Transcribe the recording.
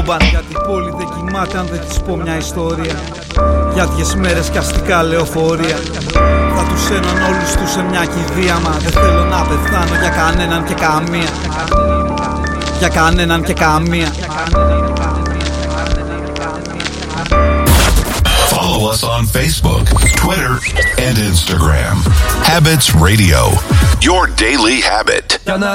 Γιατί η πόλη δεν κοιμάται αν δεν της πω μια ιστορία. Για 2 μέρες κι αστικά λεωφορεία. Θα τους έναν όλους τους σε μια κηδεία. Μα δεν θέλω να πεθάνω για κανέναν και καμία. Για κανέναν και καμία. Follow us on Facebook, Twitter, and Instagram. Habits Radio, your daily habit.